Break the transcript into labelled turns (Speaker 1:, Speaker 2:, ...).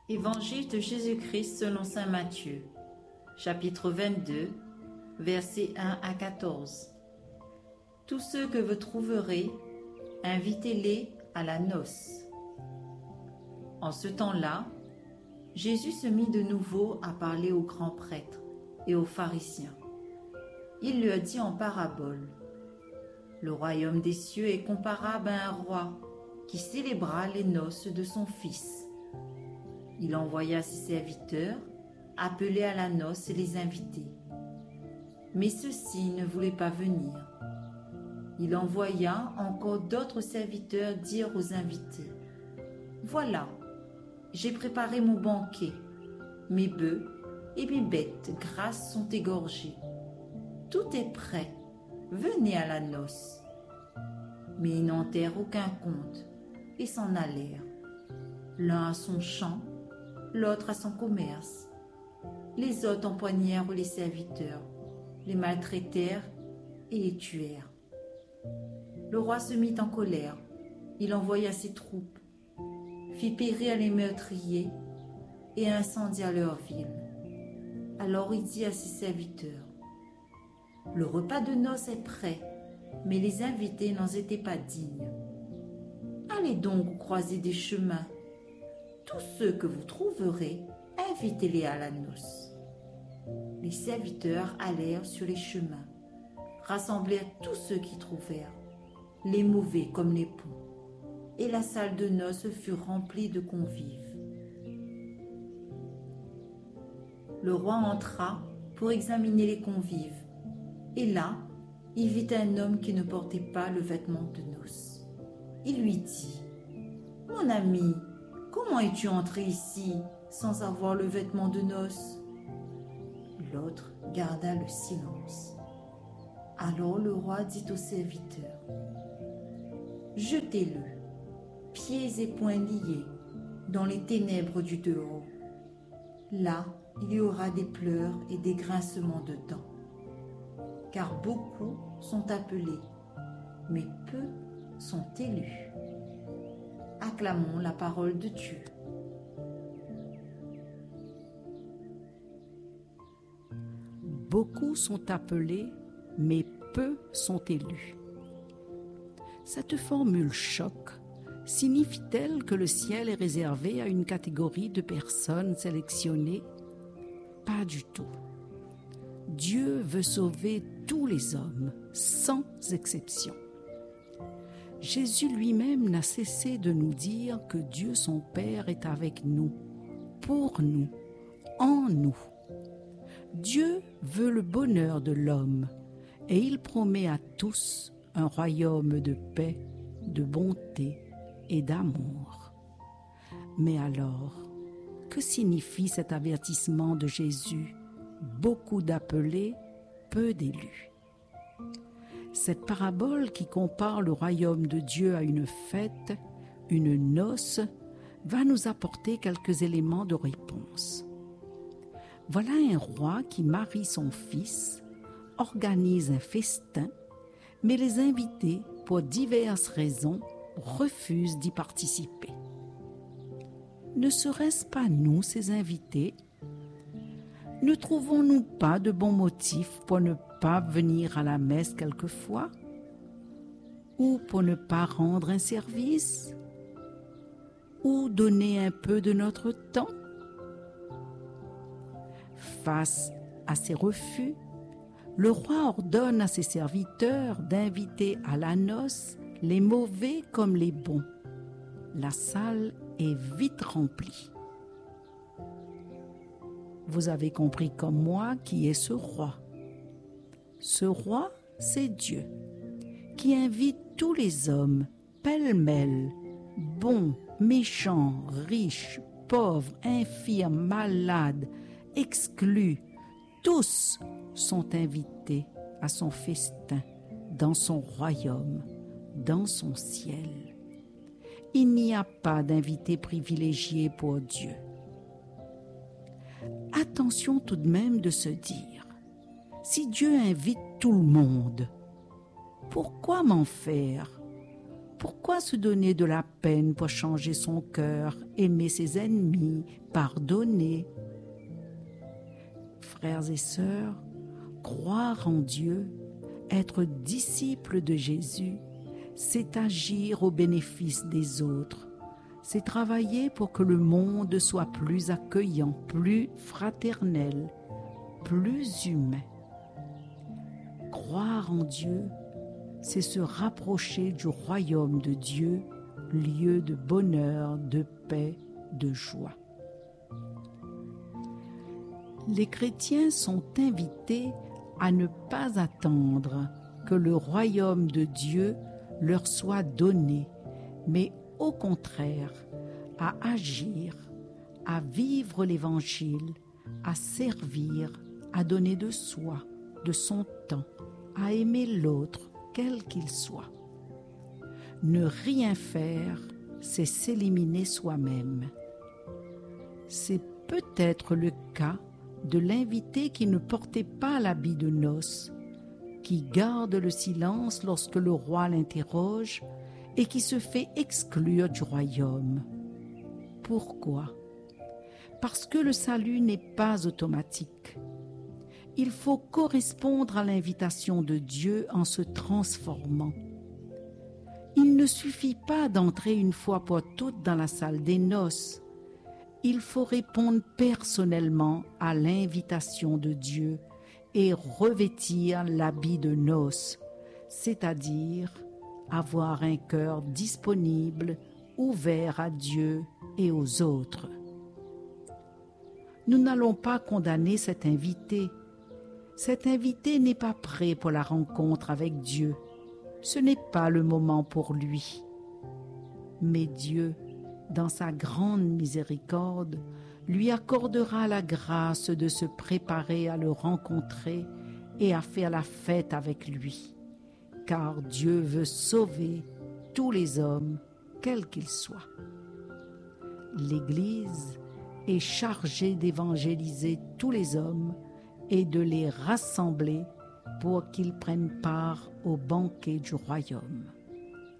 Speaker 1: Évangile de Jésus-Christ selon saint Matthieu, chapitre 22, versets 1 à 14. Tous ceux que vous trouverez, invitez-les à la noce. En ce temps-là, Jésus se mit de nouveau à parler aux grands prêtres et aux pharisiens. Il leur dit en parabole: Le royaume des cieux est comparable à un roi qui célébra les noces de son fils. Il envoya ses serviteurs appeler à la noce et les inviter. Mais ceux-ci ne voulaient pas venir. Il envoya encore d'autres serviteurs dire aux invités: Voilà, j'ai préparé mon banquet. Mes bœufs et mes bêtes grasses sont égorgés. Tout est prêt. Venez à la noce. Mais ils n'en tinrent aucun compte et s'en allèrent. L'un à son champ, l'autre à son commerce. Les autres empoignèrent les serviteurs, les maltraitèrent et les tuèrent. Le roi se mit en colère. Il envoya ses troupes, fit périr les meurtriers et incendia leur ville. Alors il dit à ses serviteurs: Le repas de noces est prêt, mais les invités n'en étaient pas dignes. Allez donc aux croisées des chemins. Tous ceux que vous trouverez, invitez-les à la noce. Les serviteurs allèrent sur les chemins, rassemblèrent tous ceux qui trouvèrent, les mauvais comme les bons, et la salle de noces fut remplie de convives. Le roi entra pour examiner les convives, et là, il vit un homme qui ne portait pas le vêtement de noces. Il lui dit: Mon ami, comment es-tu entré ici sans avoir le vêtement de noces? L'autre garda le silence. Alors le roi dit aux serviteurs: Jetez-le, pieds et poings liés, dans les ténèbres du dehors. Là, il y aura des pleurs et des grincements de dents. Car beaucoup sont appelés, mais peu sont élus. Acclamons la parole de Dieu.
Speaker 2: Beaucoup sont appelés, mais peu sont élus. Cette formule choc signifie-t-elle que le ciel est réservé à une catégorie de personnes sélectionnées? Pas du tout. Dieu veut sauver tous les hommes, sans exception. Jésus lui-même n'a cessé de nous dire que Dieu son Père est avec nous, pour nous, en nous. Dieu veut le bonheur de l'homme et il promet à tous un royaume de paix, de bonté et d'amour. Mais alors, que signifie cet avertissement de Jésus? Beaucoup d'appelés, peu d'élus. Cette parabole qui compare le royaume de Dieu à une fête, une noce, va nous apporter quelques éléments de réponse. Voilà un roi qui marie son fils, organise un festin, mais les invités, pour diverses raisons, refusent d'y participer. Ne serait-ce pas nous, ces invités? Ne trouvons-nous pas de bons motifs pour ne pas venir à la messe quelquefois? Ou pour ne pas rendre un service? Ou donner un peu de notre temps? Face à ces refus, le roi ordonne à ses serviteurs d'inviter à la noce les mauvais comme les bons. La salle est vite remplie. Vous avez compris comme moi qui est ce roi. Ce roi, c'est Dieu, qui invite tous les hommes, pêle-mêle, bons, méchants, riches, pauvres, infirmes, malades, exclus. Tous sont invités à son festin, dans son royaume, dans son ciel. Il n'y a pas d'invité privilégié pour Dieu. Attention tout de même de se dire, si Dieu invite tout le monde, pourquoi m'en faire? Pourquoi se donner de la peine pour changer son cœur, aimer ses ennemis, pardonner? Frères et sœurs, croire en Dieu, être disciple de Jésus, c'est agir au bénéfice des autres. C'est travailler pour que le monde soit plus accueillant, plus fraternel, plus humain. Croire en Dieu, c'est se rapprocher du royaume de Dieu, lieu de bonheur, de paix, de joie. Les chrétiens sont invités à ne pas attendre que le royaume de Dieu leur soit donné, mais au contraire, à agir, à vivre l'Évangile, à servir, à donner de soi, de son temps, à aimer l'autre, quel qu'il soit. Ne rien faire, c'est s'éliminer soi-même. C'est peut-être le cas de l'invité qui ne portait pas l'habit de noces, qui garde le silence lorsque le roi l'interroge et qui se fait exclure du royaume. Pourquoi? Parce que le salut n'est pas automatique. Il faut correspondre à l'invitation de Dieu en se transformant. Il ne suffit pas d'entrer une fois pour toutes dans la salle des noces. Il faut répondre personnellement à l'invitation de Dieu et revêtir l'habit de noces, c'est-à-dire avoir un cœur disponible, ouvert à Dieu et aux autres. Nous n'allons pas condamner cet invité. Cet invité n'est pas prêt pour la rencontre avec Dieu. Ce n'est pas le moment pour lui. Mais Dieu, dans sa grande miséricorde, lui accordera la grâce de se préparer à le rencontrer et à faire la fête avec lui, car Dieu veut sauver tous les hommes, quels qu'ils soient. L'Église est chargée d'évangéliser tous les hommes et de les rassembler pour qu'ils prennent part au banquet du royaume.